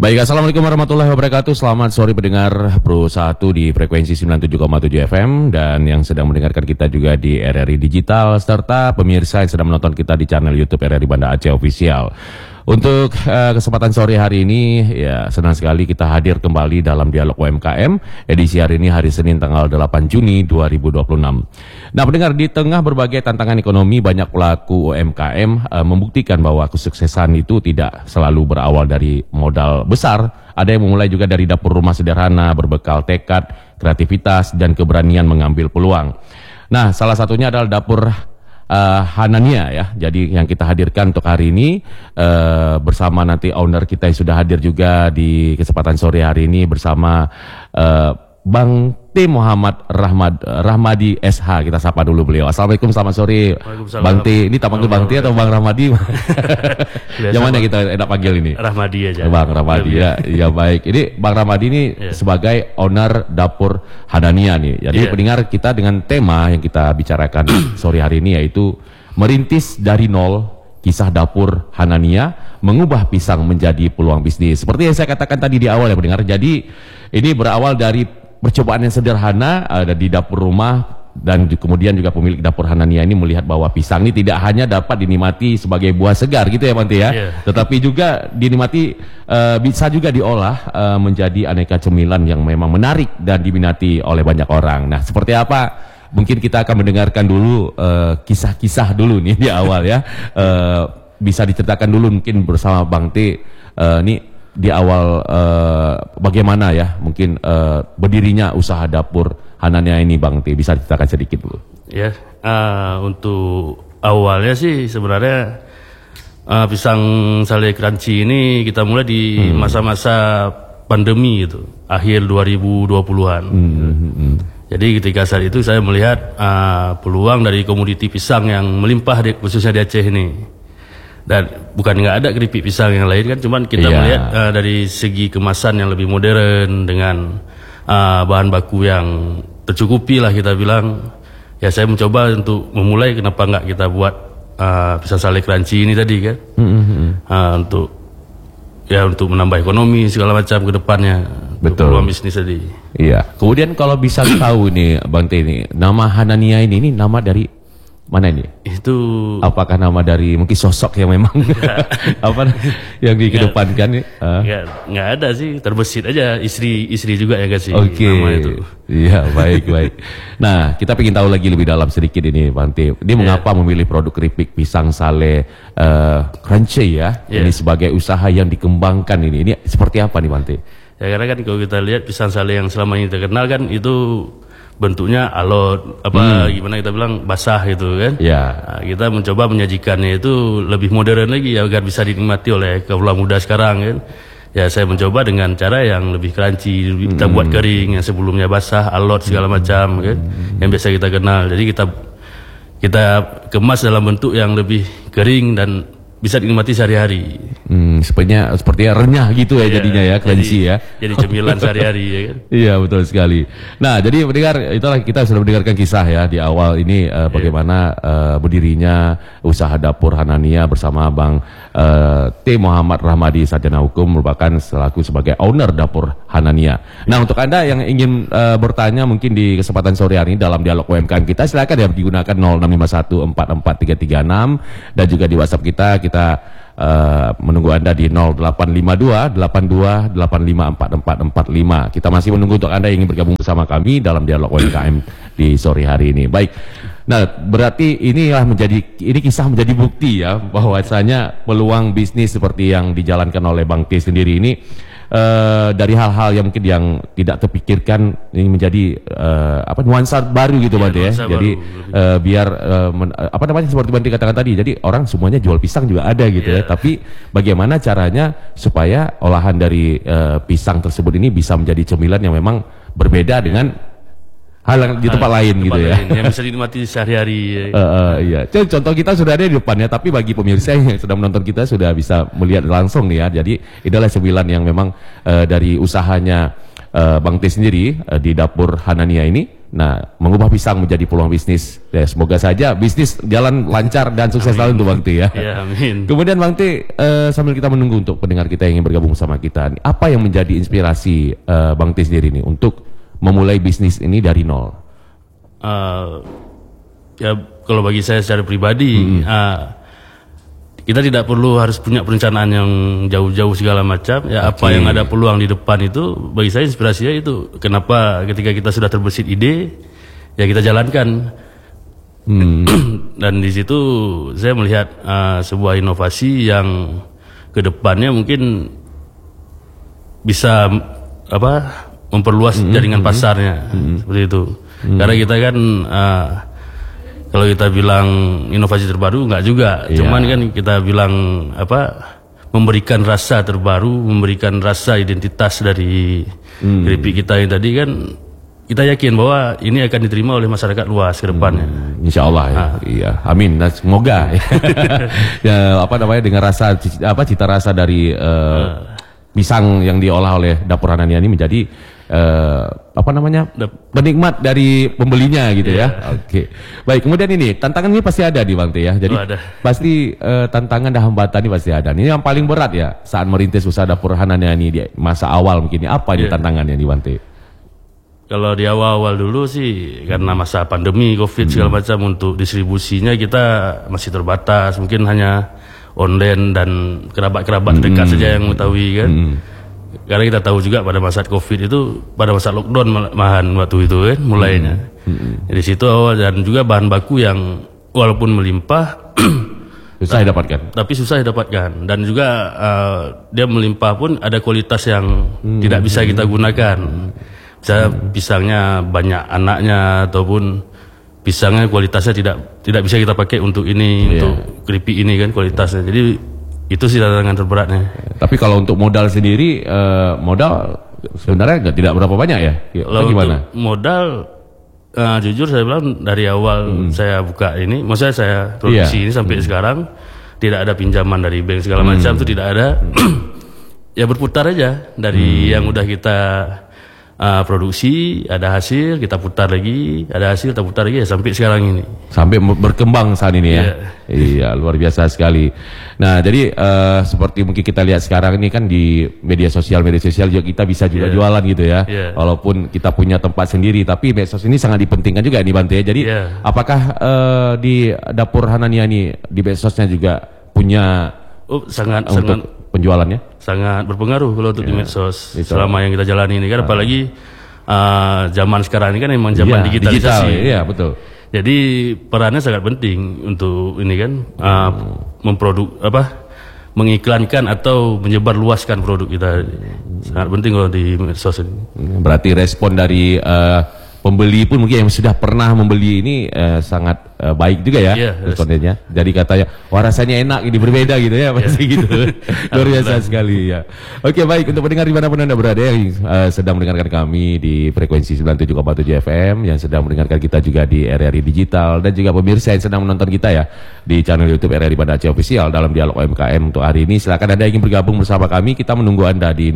Baik, Assalamualaikum warahmatullahi wabarakatuh. Selamat sore pendengar Pro 1 di frekuensi 97,7 FM dan yang sedang mendengarkan kita juga di RRI Digital serta pemirsa yang sedang menonton kita di channel YouTube RRI Banda Aceh Official. Untuk kesempatan sore hari ini, ya senang sekali kita hadir kembali dalam Dialog UMKM edisi hari ini hari Senin tanggal 8 Juni 2026. Nah, pendengar, di tengah berbagai tantangan ekonomi, banyak pelaku UMKM membuktikan bahwa kesuksesan itu tidak selalu berawal dari modal besar. Ada yang memulai juga dari dapur rumah sederhana, berbekal tekad, kreativitas, dan keberanian mengambil peluang. Nah, salah satunya adalah dapur Hanania ya. Jadi yang kita hadirkan untuk hari ini bersama nanti owner kita yang sudah hadir juga di kesempatan sore hari ini bersama Bang T. Muhammad Rahmadi SH. Kita sapa dulu beliau. Assalamualaikum, selamat sore Bang T. Ini tak panggil Bang T atau Bang Rahmadi? Yang mana kita enak panggil ini? Rahmadi aja. Bang Rahmadi ya. Ya baik. Ini Bang Rahmadi ini sebagai owner dapur Hanania nih. Jadi pendengar, kita dengan tema yang kita bicarakan sore hari ini yaitu merintis dari nol, kisah dapur Hanania mengubah pisang menjadi peluang bisnis. Seperti yang saya katakan tadi di awal ya pendengar. Jadi ini berawal dari percobaan yang sederhana di dapur rumah, dan kemudian juga pemilik dapur Hanania ini melihat bahwa pisang ini tidak hanya dapat dinikmati sebagai buah segar gitu ya Bante ya, tetapi juga dinikmati bisa juga diolah menjadi aneka cemilan yang memang menarik dan diminati oleh banyak orang. Nah, seperti apa? Mungkin kita akan mendengarkan dulu kisah-kisah dulu nih di awal ya. Bisa diceritakan dulu mungkin bersama Bang T nih di awal bagaimana ya mungkin berdirinya usaha dapur Hanania ini Bang T, bisa diceritakan sedikit dulu. Ya, untuk awalnya sih sebenarnya pisang sale crunchy ini kita mulai di masa-masa pandemi itu, akhir 2020-an. Jadi ketika saat itu saya melihat peluang dari komoditi pisang yang melimpah khususnya di Aceh ini. Dan bukan nggak ada keripik pisang yang lain kan, cuman kita melihat dari segi kemasan yang lebih modern dengan bahan baku yang tercukupi lah kita bilang. Ya saya mencoba untuk memulai, kenapa nggak kita buat pisang sale crunchy ini tadi kan, untuk menambah ekonomi segala macam ke depannya. Betul. Peluang bisnis tadi. Iya. Kemudian kalau bisa tahu nih Bang T ini, nama Hanania ini nama dari mana ini? Itu apakah nama dari mungkin sosok yang memang apa yang dikedepankan nih? Nggak ada sih, terbesit aja istri juga ya kasih nama itu. Iya, baik. Nah, kita ingin tahu lagi lebih dalam sedikit ini Bang T. Ini mengapa memilih produk keripik pisang sale crunchy ya? Ini sebagai usaha yang dikembangkan ini. Ini seperti apa nih Bang T? Ya karena kan kalau kita lihat pisang sale yang selama ini terkenal kan itu bentuknya alot gimana kita bilang basah gitu kan. Nah, kita mencoba menyajikannya itu lebih modern lagi agar bisa dinikmati oleh kaula muda sekarang kan. Ya saya mencoba dengan cara yang lebih crunchy, kita buat kering yang sebelumnya basah, alot segala macam kan, yang biasa kita kenal. Jadi kita kemas dalam bentuk yang lebih kering dan bisa dinikmati sehari-hari. Sepertinya renyah gitu ya jadinya ya, crunchy ya. Jadi cemilan sehari-hari ya kan. Iya, betul sekali. Nah, jadi mendengar itulah kita sudah mendengarkan kisah ya di awal ini bagaimana berdirinya usaha dapur Hanania bersama Bang T. Muhammad Rahmadi Sarjana Hukum, merupakan selaku sebagai owner dapur Hanania. Nah, untuk Anda yang ingin bertanya mungkin di kesempatan sore hari ini dalam Dialog UMKM kita, silakan ya digunakan 0651444336 dan juga di WhatsApp kita menunggu Anda di 085282854445. Kita masih menunggu untuk Anda yang ingin bergabung bersama kami dalam Dialog UMKM di sore hari ini. Baik. Nah, berarti ini kisah menjadi bukti ya bahwasanya peluang bisnis seperti yang dijalankan oleh Bang T sendiri ini dari hal-hal yang mungkin yang tidak terpikirkan ini menjadi nuansa baru gitu Bang T ya. Jadi biar seperti Bang T katakan tadi, jadi orang semuanya jual pisang juga ada gitu ya. Tapi bagaimana caranya supaya olahan dari pisang tersebut ini bisa menjadi cemilan yang memang berbeda dengan hal yang di tempat lain gitu ya. Yang bisa dinikmati sehari-hari. Iya. Contoh kita sudah ada di depannya, tapi bagi pemirsa yang sedang menonton kita sudah bisa melihat langsung nih ya. Jadi inilah cemilan yang memang dari usahanya Bang T sendiri di dapur Hanania ini Nah, mengubah pisang menjadi peluang bisnis. Ya, semoga saja bisnis jalan lancar dan sukses selalu untuk Bang T ya. Ya, amin. Kemudian Bang T, sambil kita menunggu untuk pendengar kita yang ingin bergabung sama kita, apa yang menjadi inspirasi Bang T sendiri nih untuk memulai bisnis ini dari nol? Ya, kalau bagi saya secara pribadi, kita tidak perlu harus punya perencanaan yang jauh-jauh segala macam. Ya, apa yang ada peluang di depan itu, bagi saya inspirasinya itu. Kenapa ketika kita sudah terbesit ide, ya kita jalankan. Dan di situ saya melihat sebuah inovasi yang kedepannya mungkin bisa memperluas jaringan pasarnya, seperti itu. Karena kita kan kalau kita bilang inovasi terbaru enggak juga, cuman kan kita bilang memberikan rasa terbaru, memberikan rasa identitas dari keripik kita yang tadi kan, kita yakin bahwa ini akan diterima oleh masyarakat luas ke depannya. Insya Allah ya. Iya, amin. Nah, semoga ya dengan rasa cita rasa dari pisang yang diolah oleh Dapur Hanania ini menjadi penikmat dari pembelinya gitu ya. Oke. Baik, kemudian ini tantangan ini pasti ada di Bang T ya. Jadi pasti tantangan dan hambatan ini pasti ada. Ini yang paling berat ya saat merintis usaha Dapur Hanania ini di masa awal mungkin. Apa nih tantangannya di Bang T? Kalau di awal-awal dulu sih karena masa pandemi Covid segala macam, untuk distribusinya kita masih terbatas. Mungkin hanya online dan kerabat-kerabat dekat saja yang mengetahui kan. Karena kita tahu juga pada masa Covid itu, pada masa lockdown malahan waktu itu kan mulainya. Di situ awal, dan juga bahan baku yang walaupun melimpah susah didapatkan. Tapi susah didapatkan, dan juga dia melimpah pun ada kualitas yang tidak bisa kita gunakan. Misalnya pisangnya banyak anaknya, ataupun pisangnya kualitasnya tidak bisa kita pakai untuk ini, untuk keripik ini kan kualitasnya. Jadi itu sih tantangan terberatnya. Tapi kalau untuk modal sendiri, modal sebenarnya tidak berapa banyak ya? Kalau gimana? Untuk modal, jujur saya bilang dari awal saya buka ini, maksudnya saya produksi ini sampai sekarang tidak ada pinjaman dari bank segala macam, itu tidak ada. Ya berputar aja dari yang udah kita produksi, ada hasil kita putar lagi, ada hasil kita putar lagi, ya sampai sekarang ini. Sampai berkembang saat ini ya. Iya, luar biasa sekali. Nah, jadi seperti mungkin kita lihat sekarang ini kan di media sosial juga kita bisa juga jualan gitu ya. Walaupun kita punya tempat sendiri, tapi medsos ini sangat dipentingkan juga nih Bang T. Jadi apakah di Dapur Hanania ini di medsosnya juga punya sangat penjualannya? Sangat berpengaruh kalau untuk di medsos selama yang kita jalani ini kan, apalagi zaman sekarang ini kan memang zaman digitalisasi. Iya, betul. Jadi perannya sangat penting untuk ini kan, mengiklankan atau menyebarluaskan produk kita. Sangat penting kalau di medsos ini. Berarti respon dari pembeli pun mungkin yang sudah pernah membeli ini sangat baik juga ya responnya. Jadi katanya, wah rasanya enak, ini berbeda gitu ya, pasti gitu. Luar biasa sekali ya. Oke, baik, untuk pendengar dimanapun Anda berada yang sedang mendengarkan kami di frekuensi 97,7 FM, yang sedang mendengarkan kita juga di RRI Digital, dan juga pemirsa yang sedang menonton kita ya di channel YouTube RRI Banda Aceh Official dalam Dialog UMKM untuk hari ini. Silakan Anda ingin bergabung bersama kami, kita menunggu Anda di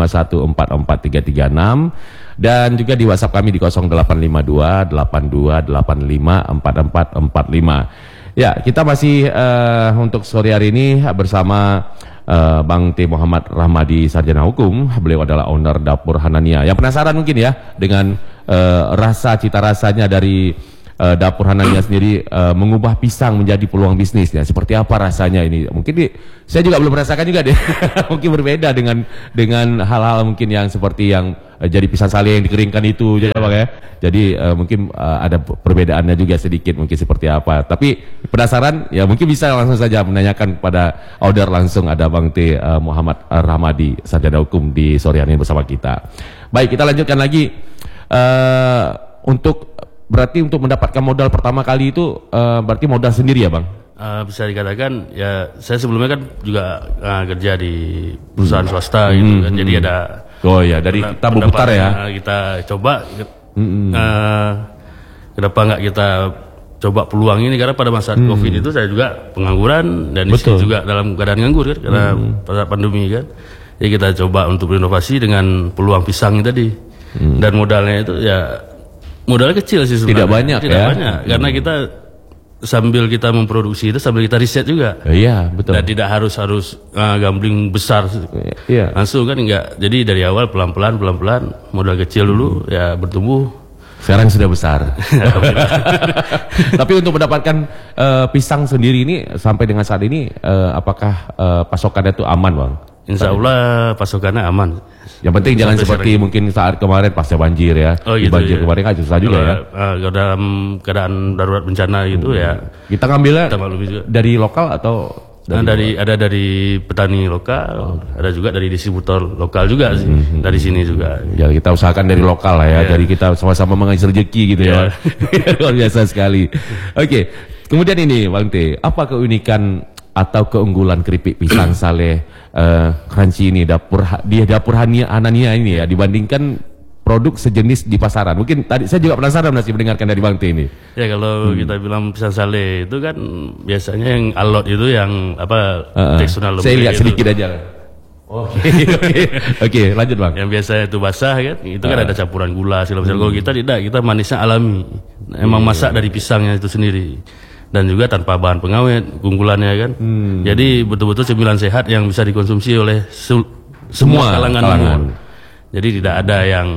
0651443336. Dan juga di WhatsApp kami di 0852 8285 4445. Ya, kita masih untuk sore hari ini bersama Bang T. Muhammad Rahmadi, Sarjana Hukum. Beliau adalah owner Dapur Hanania. Yang penasaran mungkin ya dengan cita rasanya dari Dapur Hanania sendiri mengubah pisang menjadi peluang bisnisnya. Seperti apa rasanya ini? Mungkin saya juga belum merasakan juga deh. Mungkin berbeda dengan hal-hal mungkin yang seperti yang jadi pisang sale yang dikeringkan itu juga Bang ya. Jadi mungkin ada perbedaannya juga sedikit mungkin seperti apa. Tapi penasaran ya mungkin bisa langsung saja menanyakan pada order langsung. Ada Bang T. Muhammad Rahmadi, Sarjana Hukum di sore hari ini bersama kita. Baik, kita lanjutkan lagi. Berarti untuk mendapatkan modal pertama kali itu berarti modal sendiri ya Bang? Bisa dikatakan ya, saya sebelumnya kan juga kerja di perusahaan swasta gitu kan, jadi ada dari kita berputar ya, kita coba kenapa nggak kita coba peluang ini, karena pada masa Covid itu saya juga pengangguran dan istri juga dalam keadaan nganggur kan, karena pada pandemi kan. Jadi kita coba untuk berinovasi dengan peluang pisang tadi, dan modalnya itu ya Modal kecil sih sebenarnya. Tidak banyak Tidak ya. banyak, karena kita sambil kita memproduksi itu sambil kita riset juga. Iya, betul. Dan tidak harus gambling besar. Iya. Langsung kan enggak. Jadi dari awal pelan-pelan modal kecil dulu ya bertumbuh. Sekarang sudah besar. Tapi untuk mendapatkan pisang sendiri ini sampai dengan saat ini apakah pasokannya itu aman, Bang? Insya Allah pasokannya aman. Yang penting jangan seperti mungkin saat kemarin pasca banjir ya. Oh, gitu, banjir ya. kemarin kan susah juga ya. Kalau dalam keadaan darurat bencana gitu ya. Kita ngambilnya Kita maklumi juga. dari lokal atau Ada dari petani lokal, ada juga dari distributor lokal juga sih, dari sini juga. Ya kita usahakan dari lokal lah ya, dari kita sama-sama mengais rezeki gitu ya. Luar biasa sekali. Oke, kemudian ini Bang T, apa keunikan atau keunggulan keripik pisang Saleh crunchy ini di dapur Hanania ini ya dibandingkan produk sejenis di pasaran? Mungkin tadi saya juga penasaran masih mendengarkan dari Bang T ini. Ya kalau kita bilang pisang Saleh itu kan biasanya yang alot itu yang apa teksturnya lembut. Saya lihat gitu. sedikit aja. Oke, lanjut Bang. Yang biasa itu basah kan, itu kan ada campuran gula segala macam. Kalau kita tidak, kita manisnya alami. Emang masak dari pisangnya itu sendiri. Dan juga tanpa bahan pengawet, keunggulannya kan. Jadi betul-betul cemilan sehat yang bisa dikonsumsi oleh semua kalangan umur. Jadi tidak ada yang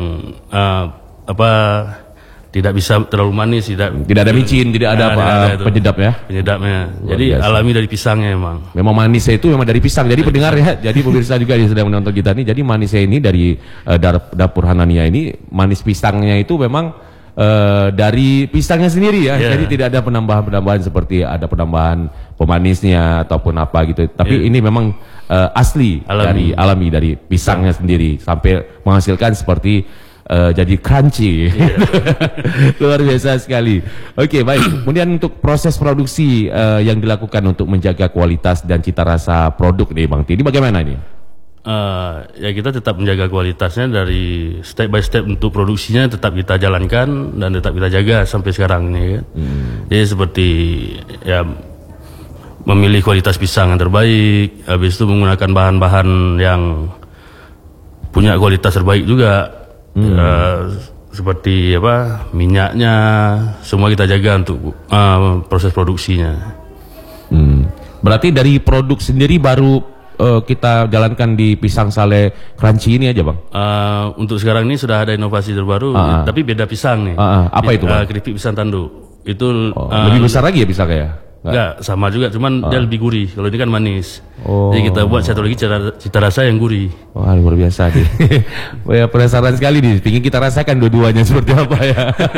tidak bisa terlalu manis, tidak ada micin, tidak ada penyedap ya. Penyedapnya. Jadi alami dari pisangnya emang. Memang manisnya itu memang dari pisang. Jadi pendengar ya, jadi pemirsa juga yang sedang menonton kita ini, jadi manisnya ini dari dapur Hanania ini, manis pisangnya itu memang dari pisangnya sendiri ya. Jadi tidak ada penambahan-penambahan seperti ada penambahan pemanisnya ataupun apa gitu. Tapi ini memang asli alami dari pisangnya sendiri sampai menghasilkan seperti jadi crunchy. Luar biasa sekali. Oke, baik. Kemudian untuk proses produksi yang dilakukan untuk menjaga kualitas dan cita rasa produk nih Bang T, ini bagaimana ini? Ya kita tetap menjaga kualitasnya dari step by step untuk produksinya tetap kita jalankan dan tetap kita jaga sampai sekarang ini kan. Jadi seperti ya memilih kualitas pisang yang terbaik, habis itu menggunakan bahan-bahan yang punya kualitas terbaik juga. Seperti apa minyaknya semua kita jaga untuk proses produksinya. Berarti dari produk sendiri baru kita jalankan di pisang Saleh crunchy ini aja Bang? Untuk sekarang ini sudah ada inovasi terbaru, tapi beda pisang nih. Apa itu Bang? Keripik pisang tanduk. Itu lebih besar lagi ya pisangnya ya? Enggak, sama juga, cuman dia lebih gurih. Kalau ini kan manis. Jadi kita buat satu lagi cita rasa yang gurih. Wah, luar biasa nih. Ya, penasaran sekali nih. Ingin kita rasakan dua-duanya seperti apa ya.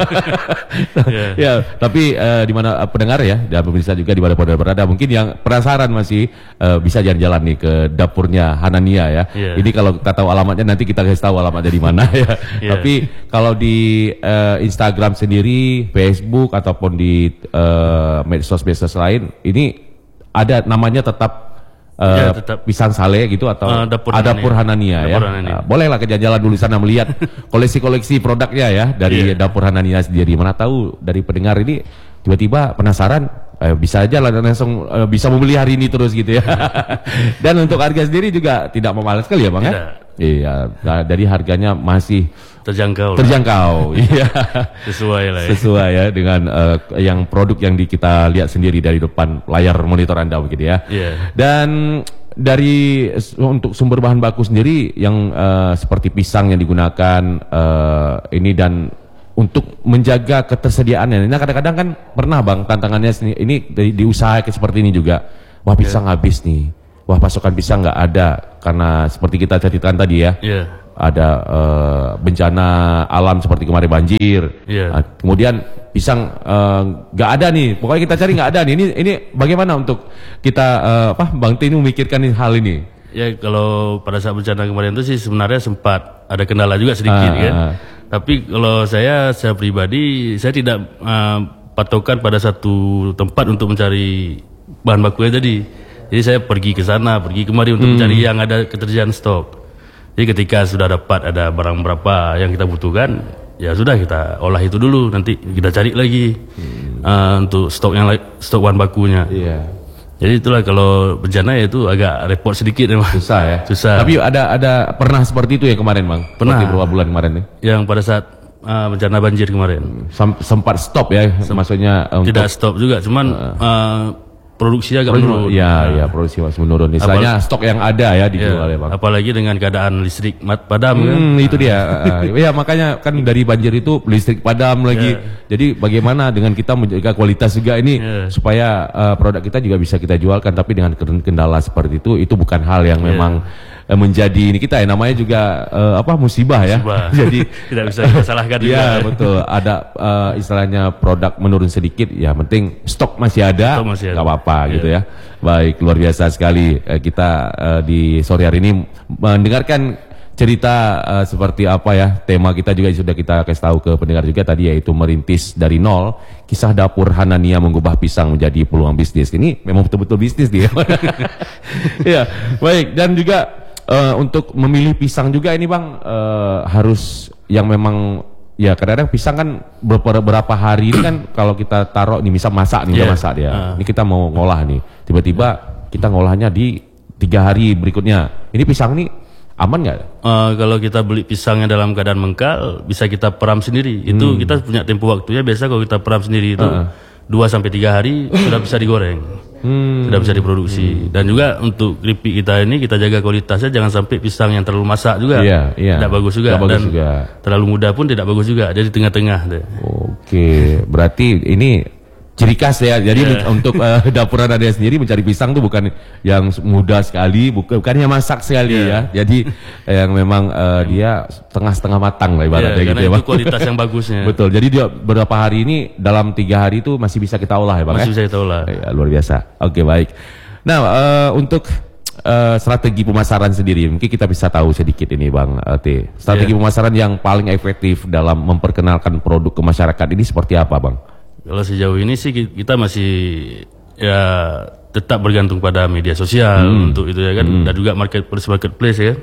Ya, tapi di mana pendengar ya, dan pemirsa juga di mana berada, mungkin yang penasaran masih bisa jalan-jalan nih ke dapurnya Hanania ya. Ini kalau kita tahu alamatnya nanti kita kasih tahu alamatnya di mana ya. Tapi kalau di Instagram sendiri, Facebook ataupun di medsos lain, ini ada namanya tetap pisang Saleh gitu atau dapur Hanania ya. Bolehlah ke jalan dulu sana melihat koleksi-koleksi produknya ya dari dapur Hanania sendiri. Mana tahu dari pendengar ini tiba-tiba penasaran, bisa aja langsung bisa membeli hari ini terus gitu ya. Dan untuk harga sendiri juga tidak memalas sekali ya Bang ya. Iya, dari harganya masih terjangkau. Iya. Sesuai ya dengan yang produk yang kita lihat sendiri dari depan layar monitor Anda begitu ya. Dan dari untuk sumber bahan baku sendiri yang seperti pisang yang digunakan ini dan untuk menjaga ketersediaannya. Nah, kadang-kadang kan pernah Bang tantangannya ini diusahakan seperti ini juga. Wah, pisang habis nih. Wah, pasokan pisang nggak ada karena seperti kita ceritakan tadi ya. Ada bencana alam seperti kemarin banjir. Kemudian pisang nggak ada nih. Pokoknya kita cari nggak ada nih. Ini bagaimana untuk kita Bang T ini memikirkan hal ini? Ya, kalau pada saat bencana kemarin itu sih sebenarnya sempat ada kendala juga sedikit kan. Tapi kalau saya pribadi saya tidak patokan pada satu tempat untuk mencari bahan bakunya tadi. Jadi saya pergi ke sana, pergi kemari untuk mencari yang ada ketersediaan stok. Jadi ketika sudah dapat ada barang berapa yang kita butuhkan, ya sudah kita olah itu dulu, nanti kita cari lagi untuk stok bahan bakunya. Jadi itulah kalau bencana ya itu agak repot sedikit memang. Susah ya. Susah. Tapi ada pernah seperti itu ya kemarin Bang? Pernah. Beberapa bulan kemarin nih. Yang pada saat bencana banjir kemarin. Sempat stop ya, maksudnya Tidak stop juga, cuman produksi agak menurun. Ya, produksi masih menurun. Misalnya stok yang ada ya dijual ya Bang. Apalagi dengan keadaan listrik padam kan. Itu dia. Ya makanya kan dari banjir itu listrik padam lagi. Jadi bagaimana dengan kita menjaga kualitas juga ini supaya produk kita juga bisa kita jualkan, tapi dengan kendala seperti itu bukan hal yang memang menjadi ini kita ya, namanya juga musibah ya. Jadi tidak bisa kita salahkan juga. Ya betul, ada istilahnya produk menurun sedikit, ya penting stok masih ada, nggak apa-apa gitu ya. Baik, luar biasa sekali kita di sore hari ini mendengarkan cerita seperti apa ya. Tema kita juga sudah kita kasih tahu ke pendengar juga tadi, yaitu merintis dari nol, kisah dapur Hanania mengubah pisang menjadi peluang bisnis. Ini memang betul-betul bisnis dia. Ya, baik, dan juga untuk memilih pisang juga ini Bang, harus yang memang ya, kadang-kadang pisang kan beberapa hari ini kan kalau kita taruh nih, misal masak nih, udah masak dia. Ini kita mau ngolah nih, tiba-tiba kita ngolahnya di 3 hari berikutnya. Ini pisang nih aman nggak? Kalau kita beli pisangnya dalam keadaan mengkal, bisa kita peram sendiri. Itu kita punya tempo waktunya. Biasa kalau kita peram sendiri itu 2-3 hari sudah bisa digoreng. Sudah bisa diproduksi. Dan juga untuk keripik kita ini kita jaga kualitasnya, jangan sampai pisang yang terlalu masak juga tidak bagus juga, dan terlalu muda pun tidak bagus juga, jadi tengah-tengah. Oke, berarti ini ciri khas ya. Jadi untuk dapur Hanania sendiri mencari pisang tuh bukan yang muda sekali, bukannya masak sekali ya. Jadi yang memang dia setengah matang lah ibaratnya gitu ya Bang. Itu kualitas yang bagusnya. Betul. Jadi dia beberapa hari ini, dalam 3 hari itu masih bisa kita olah ya Bang. Masih bisa kita olah. Ya, luar biasa. Oke, baik. Nah, untuk strategi pemasaran sendiri mungkin kita bisa tahu sedikit ini Bang T. Strategi pemasaran yang paling efektif dalam memperkenalkan produk ke masyarakat ini seperti apa Bang? Kalau sejauh ini sih kita masih ya tetap bergantung pada media sosial untuk itu ya kan, dan juga marketplace ya.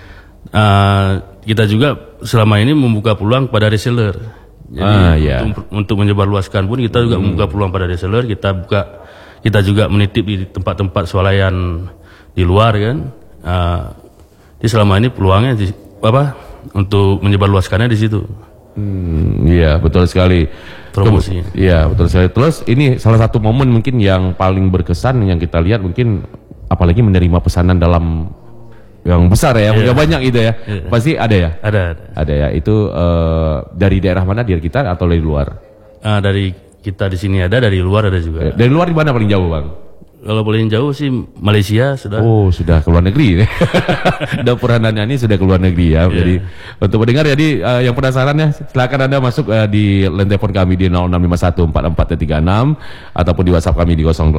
Kita juga selama ini membuka peluang pada reseller. Jadi untuk menyebarluaskan pun kita juga membuka peluang pada reseller. Kita juga menitip di tempat-tempat swalayan di luar kan. Jadi selama ini peluangnya untuk menyebarluaskannya di situ. Iya, betul sekali. Promosi. Iya, betul sekali. Terus ini salah satu momen mungkin yang paling berkesan yang kita lihat, mungkin apalagi menerima pesanan dalam yang besar ya, punya banyak gitu ya. Pasti ada ya? Ada ya. Itu dari daerah mana, dari kita atau dari luar? Dari kita di sini ada, dari luar ada juga. Dari luar di mana paling jauh Bang? Kalau paling jauh sih Malaysia sudah. Oh, sudah ke luar negeri. Dapur Hanania ini sudah ke luar negeri ya. Jadi untuk mendengar, jadi yang penasaran ya, silakan Anda masuk di line telepon kami di 06514436 ataupun di WhatsApp kami di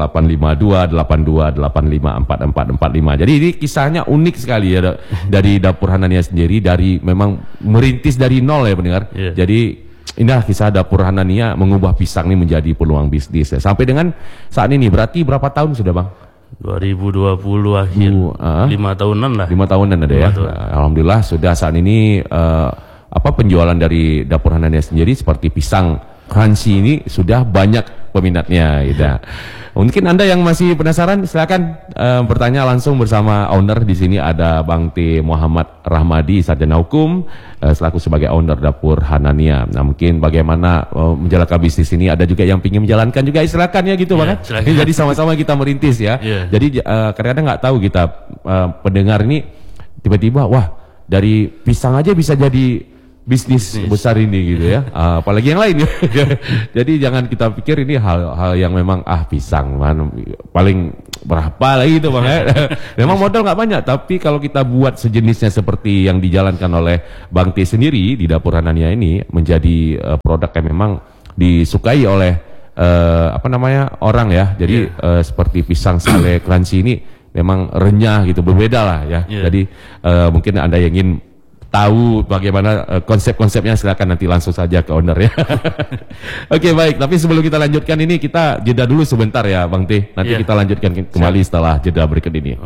085282854445. Jadi ini kisahnya unik sekali ya dari Dapur Hanania sendiri, dari memang merintis dari nol ya pendengar. Jadi inilah kisah Dapur Hanania mengubah pisang ini menjadi peluang bisnis ya. Sampai dengan saat ini berarti berapa tahun sudah Bang? 2020 akhir, 5 tahunan lah. 5 tahunan ada ya. Alhamdulillah sudah saat ini penjualan dari Dapur Hanania sendiri seperti pisang crunchy ini sudah banyak peminatnya gitu. Mungkin Anda yang masih penasaran silakan bertanya langsung bersama owner. Di sini ada Bang T. Muhammad Rahmadi, sarjana hukum, selaku sebagai owner Dapur Hanania. Nah, mungkin bagaimana menjalankan bisnis ini, ada juga yang ingin menjalankan juga, silakan ya gitu Bang. Jadi sama-sama kita merintis ya. Jadi kadang-kadang nggak tahu kita pendengar ini tiba-tiba wah, dari pisang aja bisa jadi bisnis besar ini gitu ya, apalagi yang lain ya. Jadi jangan kita pikir ini hal-hal yang memang pisang paling berapa lagi itu Bang ya. Memang modal nggak banyak, tapi kalau kita buat sejenisnya seperti yang dijalankan oleh Bang T sendiri di Dapur Hanania ini, menjadi produk yang memang disukai oleh orang ya. Jadi seperti pisang sale crunchy ini memang renyah gitu, berbeda lah ya. Jadi mungkin Anda yang ingin tahu bagaimana konsep-konsepnya, silakan nanti langsung saja ke owner ya. Oke, baik, tapi sebelum kita lanjutkan ini, kita jeda dulu sebentar ya Bang T. Nanti kita lanjutkan kembali setelah jeda berikut ini.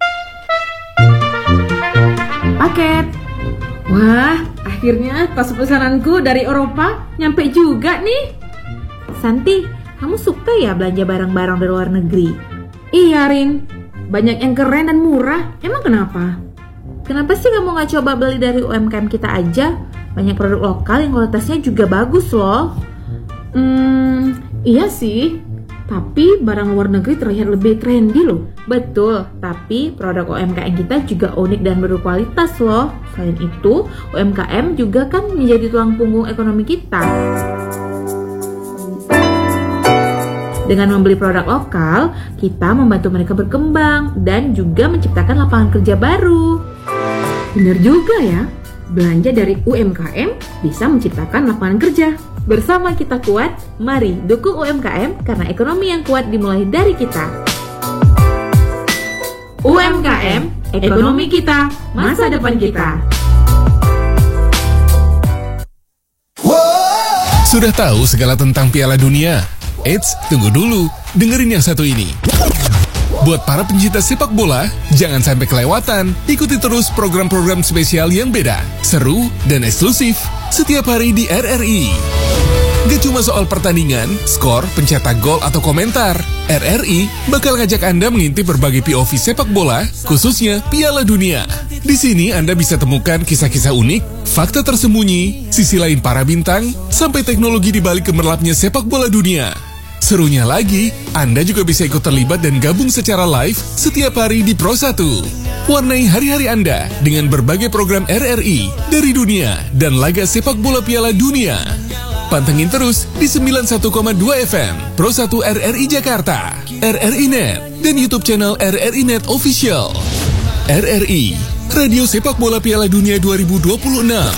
Paket. Wah, akhirnya tas pesananku dari Eropa nyampe juga nih. Santi, kamu suka ya belanja barang-barang dari luar negeri? Iya Rin, banyak yang keren dan murah. Emang kenapa? Kenapa sih kamu gak coba beli dari UMKM kita aja? banyak produk lokal yang kualitasnya juga bagus loh. Iya sih, tapi barang luar negeri terlihat lebih trendy loh. Betul, tapi produk UMKM kita juga unik dan berkualitas loh. Selain itu, UMKM juga kan menjadi tulang punggung ekonomi kita. Dengan membeli produk lokal, kita membantu mereka berkembang dan juga menciptakan lapangan kerja baru. Bener juga ya, belanja dari UMKM bisa menciptakan lapangan kerja. Bersama kita kuat, mari dukung UMKM karena ekonomi yang kuat dimulai dari kita. UMKM, ekonomi kita, masa depan kita. Sudah tahu segala tentang Piala Dunia? Eits, tunggu dulu, dengerin yang satu ini. Buat para pencinta sepak bola, jangan sampai kelewatan. Ikuti terus program-program spesial yang beda, seru, dan eksklusif setiap hari di RRI. Gak cuma soal pertandingan, skor, pencetak gol, atau komentar. RRI bakal ngajak Anda mengintip berbagai POV sepak bola, khususnya Piala Dunia. Di sini Anda bisa temukan kisah-kisah unik, fakta tersembunyi, sisi lain para bintang, sampai teknologi di balik gemerlapnya sepak bola dunia. Serunya lagi, Anda juga bisa ikut terlibat dan gabung secara live setiap hari di Pro 1. Warnai hari-hari Anda dengan berbagai program RRI dari dunia dan laga sepak bola Piala Dunia. Pantengin terus di 91,2 FM Pro 1 RRI Jakarta, RRI Net, dan YouTube channel RRI Net Official. RRI, Radio Sepak Bola Piala Dunia 2026.